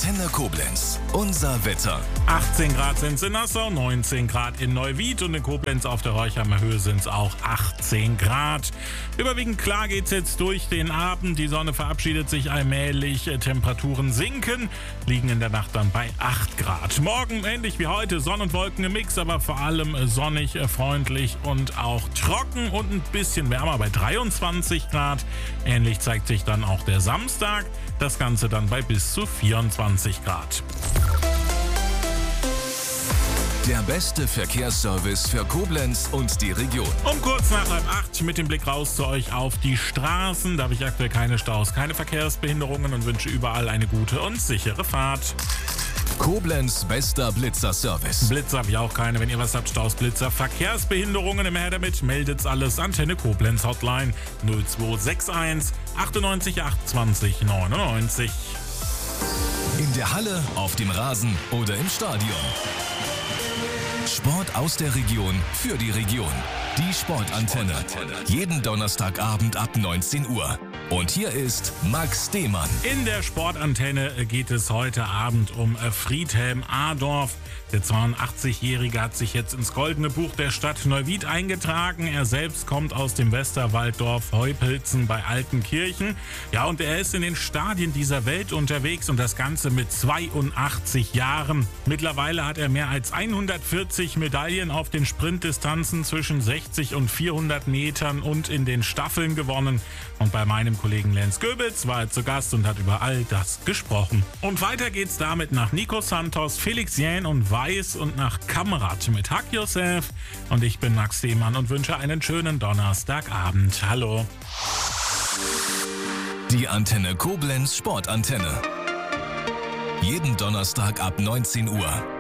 Antenne Koblenz. Unser Wetter. 18 Grad sind es in Nassau, 19 Grad in Neuwied und in Koblenz auf der Horchheimer Höhe sind es auch 18 Grad. Überwiegend klar geht es jetzt durch den Abend. Die Sonne verabschiedet sich allmählich. Temperaturen sinken, liegen in der Nacht dann bei 8 Grad. Morgen ähnlich wie heute, Sonne und Wolken im Mix, aber vor allem sonnig, freundlich und auch trocken und ein bisschen wärmer bei 23 Grad. Ähnlich zeigt sich dann auch der Samstag. Das Ganze dann bei bis zu 24 Grad. Der beste Verkehrsservice für Koblenz und die Region. Um kurz nach 7:30 mit dem Blick raus zu euch auf die Straßen. Da habe ich aktuell keine Staus, keine Verkehrsbehinderungen und wünsche überall eine gute und sichere Fahrt. Koblenz bester Blitzer-Service. Blitzer habe ich auch keine. Wenn ihr was habt, Staus, Blitzer, Verkehrsbehinderungen, immer her damit. Meldet's alles. Antenne Koblenz Hotline 0261 98 28 99. In der Halle, auf dem Rasen oder im Stadion. Sport aus der Region für die Region. Die Sportantenne. Jeden Donnerstagabend ab 19 Uhr. Und hier ist Max Demann. In der Sportantenne geht es heute Abend um Friedhelm Adorf. Der 82-Jährige hat sich jetzt ins Goldene Buch der Stadt Neuwied eingetragen. Er selbst kommt aus dem Westerwalddorf Heupilzen bei Altenkirchen. Ja, und er ist in den Stadien dieser Welt unterwegs und das Ganze mit 82 Jahren. Mittlerweile hat er mehr als 140 Medaillen auf den Sprintdistanzen zwischen 60 und 400 Metern und in den Staffeln gewonnen. Und bei meinem Kollegen Lenz Goebitz war er zu Gast und hat über all das gesprochen. Und weiter geht's damit nach Nico Santos, Felix Jähn und Weiß und nach Kamerad mit Hack Yourself. Und ich bin Max Demann und wünsche einen schönen Donnerstagabend. Hallo. Die Antenne Koblenz Sportantenne. Jeden Donnerstag ab 19 Uhr.